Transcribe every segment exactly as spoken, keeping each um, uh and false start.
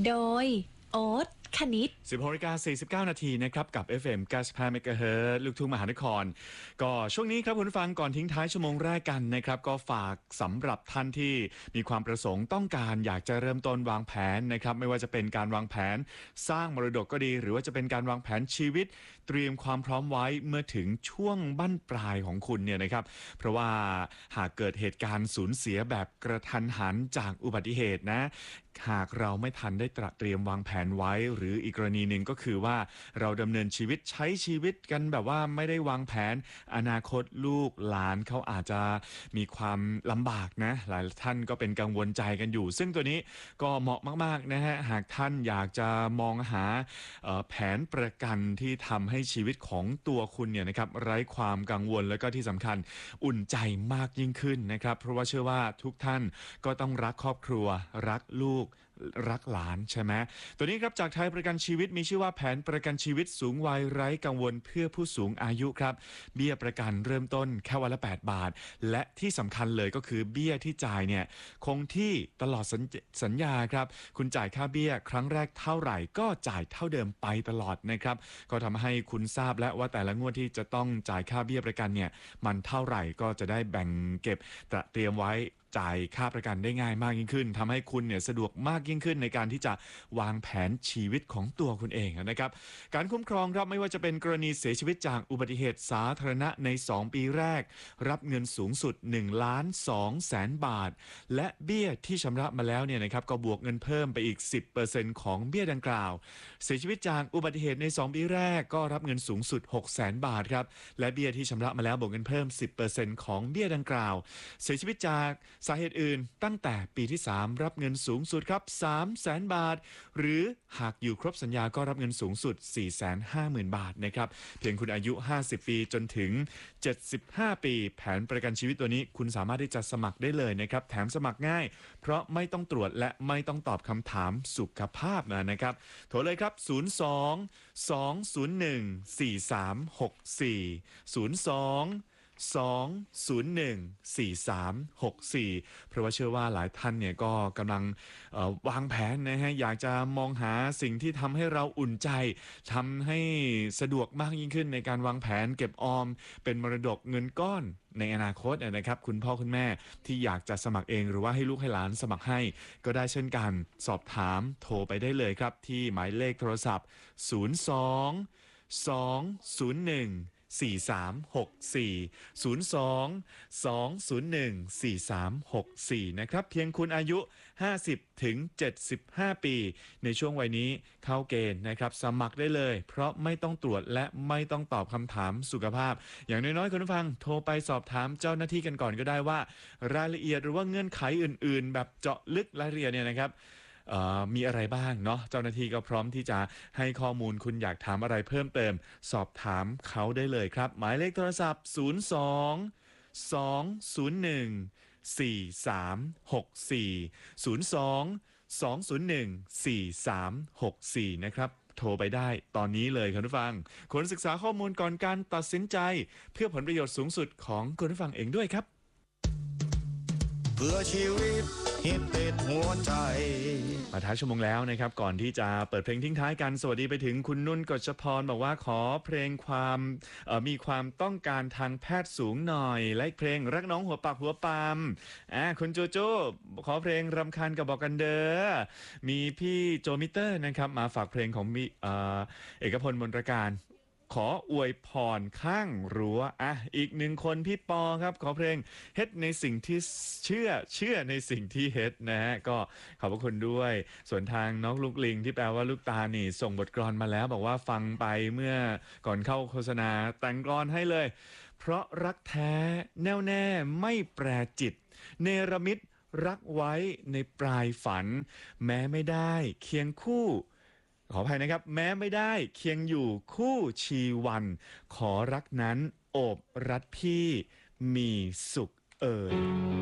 โดยโอ๊ตคณิตสิบหกนาฬิกาสี่สิบเก้านาทีนะครับกับ เอฟ เอ็ม เก้าสิบห้า เมกะเฮิรตซ์ ลูกทุ่งมหานครก็ช่วงนี้ครับคุณผู้ฟังก่อนทิ้งท้ายชั่วโมงแรกกันนะครับก็ฝากสำหรับท่านที่มีความประสงค์ต้องการอยากจะเริ่มต้นวางแผนนะครับไม่ว่าจะเป็นการวางแผนสร้างมรดกก็ดีหรือว่าจะเป็นการวางแผนชีวิตเตรียมความพร้อมไว้เมื่อถึงช่วงบั้นปลายของคุณเนี่ยนะครับเพราะว่าหากเกิดเหตุการณ์สูญเสียแบบกระทันหันจากอุบัติเหตุนะหากเราไม่ทันได้ตระเตรียมวางแผนไว้หรืออีกกรณีหนึ่งก็คือว่าเราดำเนินชีวิตใช้ชีวิตกันแบบว่าไม่ได้วางแผนอนาคตลูกหลานเขาอาจจะมีความลำบากนะหลายท่านก็เป็นกังวลใจกันอยู่ซึ่งตัวนี้ก็เหมาะมากๆนะฮะหากท่านอยากจะมองหาแผนประกันที่ทำให้ชีวิตของตัวคุณเนี่ยนะครับไร้ความกังวลแล้วก็ที่สำคัญอุ่นใจมากยิ่งขึ้นนะครับเพราะว่าเชื่อว่าทุกท่านก็ต้องรักครอบครัวรักลูกรักหลานใช่ไหมตัวนี้ครับจากไทยประกันชีวิตมีชื่อว่าแผนประกันชีวิตสูงวัยไร้กังวลเพื่อผู้สูงอายุครับเบี้ยประกันเริ่มต้นแค่วันละแปดบาทและที่สำคัญเลยก็คือเบี้ยที่จ่ายเนี่ยคงที่ตลอดสสัญญาครับคุณจ่ายค่าเบี้ยครั้งแรกเท่าไหร่ก็จ่ายเท่าเดิมไปตลอดนะครับก็ทำให้คุณทราบและว่าแต่ละงวดที่จะต้องจ่ายค่าเบี้ยประกันเนี่ยมันเท่าไหร่ก็จะได้แบ่งเก็บเตรียมไว้จ่ายค่าประกันได้ง่ายมากยิ่งขึ้นทำให้คุณเนี่ยสะดวกมากยิ่งขึ้นในการที่จะวางแผนชีวิตของตัวคุณเองนะครับการคุ้มครองครับไม่ว่าจะเป็นกรณีเสียชีวิตจากอุบัติเหตุสาธารณะในสองปีแรกรับเงินสูงสุดหนึ่งล้านสองแสนบาทและเบี้ยที่ชำระมาแล้วเนี่ยนะครับก็บวกเงินเพิ่มไปอีก สิบเปอร์เซ็นต์ ของเบี้ยดังกล่าวเสียชีวิตจากอุบัติเหตุในสองปีแรกก็รับเงินสูงสุด หกแสนบาทครับและเบี้ยที่ชำระมาแล้วบวกเงินเพิ่ม สิบเปอร์เซ็นต์ ของเบี้ยดังกล่าวเสียชีวิตจากสาเหตุอื่นตั้งแต่ปีที่สามรับเงินสูงสุดครับ สามแสนบาทหรือหากอยู่ครบสัญญาก็รับเงินสูงสุด สี่แสนห้าหมื่นบาทนะครับเพียงคุณอายุห้าสิบปีจนถึงเจ็ดสิบห้าปีแผนประกันชีวิตตัวนี้คุณสามารถที่จะสมัครได้เลยนะครับแถมสมัครง่ายเพราะไม่ต้องตรวจและไม่ต้องตอบคำถามสุขภาพนะครับโทรเลยครับศูนย์ สอง สอง ศูนย์ หนึ่ง สี่ สาม หก สี่ ศูนย์ สอง สอง ศูนย์ หนึ่ง สี่ สาม หก สี่เพราะว่าเชื่อว่าหลายท่านเนี่ยก็กำลังวางแผนนะฮะอยากจะมองหาสิ่งที่ทำให้เราอุ่นใจทำให้สะดวกมากยิ่งขึ้นในการวางแผนเก็บออมเป็นมรดกเงินก้อนในอนาคตนะครับคุณพ่อคุณแม่ที่อยากจะสมัครเองหรือว่าให้ลูกให้หลานสมัครให้ก็ได้เช่นกันสอบถามโทรไปได้เลยครับที่หมายเลขโทรศัพท์ศูนย์ สอง สอง ศูนย์ หนึ่ง สี่ สาม หก สี่ ศูนย์ สอง สอง ศูนย์ หนึ่ง สี่ สาม หก สี่นะครับเพียงคุณอายุห้าสิบถึงเจ็ดสิบห้าปีในช่วงวัยนี้เข้าเกณฑ์นะครับสมัครได้เลยเพราะไม่ต้องตรวจและไม่ต้องตอบคำถามสุขภาพอย่างน้อยๆคุณผู้ฟังโทรไปสอบถามเจ้าหน้าที่กันก่อนก็ได้ว่ารายละเอียดหรือว่าเงื่อนไขอื่นๆแบบเจาะลึกรายละเอียดเนี่ยนะครับมีอะไรบ้างเนาะเจ้าหน้าที่ก็พร้อมที่จะให้ข้อมูลคุณอยากถามอะไรเพิ่มเติมสอบถามเขาได้เลยครับหมายเลขโทรศัพท์ศูนย์ สอง สอง ศูนย์ หนึ่ง สี่ สาม หก สี่ ศูนย์ สอง สอง ศูนย์ หนึ่ง สี่ สาม หก สี่นะครับโทรไปได้ตอนนี้เลยคุณผู้ฟังควรศึกษาข้อมูลก่อนการตัดสินใจเพื่อผลประโยชน์สูงสุดของคุณผู้ฟังเองด้วยครับเพื่อชีวิตฮิตติดหัวใจมาท้ายชั่วโมงแล้วนะครับก่อนที่จะเปิดเพลงทิ้งท้ายกันสวัสดีไปถึงคุณนุ่นกฤษพรบอกว่าขอเพลงความมีความต้องการทางแพทย์สูงหน่อยและเพลงรักน้องหัวปากหัวปามอ่าคุณโจโจ้ขอเพลงรำคาญกับบอกกันเด้อมีพี่โจมิเตอร์นะครับมาฝากเพลงของมีเอกพลมนตรการขออวยพรข้างรั้วอ่ะอีกหนึ่งคนพี่ปอครับขอเพลงเฮ็ดในสิ่งที่เชื่อเชื่อในสิ่งที่เฮ็ดนะฮะก็ขอบพระคุณด้วยส่วนทางน้องลูกลิงที่แปลว่าลูกตานี่ส่งบทกลอนมาแล้วบอกว่าฟังไปเมื่อก่อนเข้าโฆษณาแต่งกลอนให้เลยเพราะรักแท้แน่วแน่ไม่แปรจิตเนรมิตรักไว้ในปลายฝันแม้ไม่ได้เคียงคู่ขออภัยนะครับแม้ไม่ได้เคียงอยู่คู่ชีวันขอรักนั้นโอบรัดพี่มีสุขเอ่ย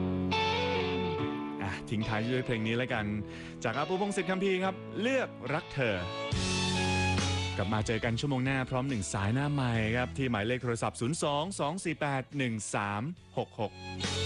อ่ะทิ้งท้ายด้วยเพลงนี้แล้วกันจากอาปูพงศิษฐ์คัมภีร์ครับเลือกรักเธอกลับมาเจอกันชั่วโมงหน้าพร้อมหนึ่งสายหน้าใหม่ครับที่หมายเลขโทรศัพท์ศูนย์ สอง สอง สี่ แปด หนึ่ง สาม หก หก